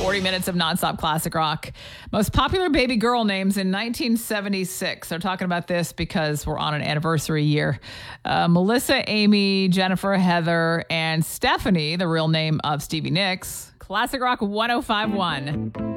40 minutes of nonstop classic rock. Most popular baby girl names in 1976. They're talking about this because we're on an anniversary year. Melissa, Amy, Jennifer, Heather, and Stephanie, the real name of Stevie Nicks. Classic Rock 1051.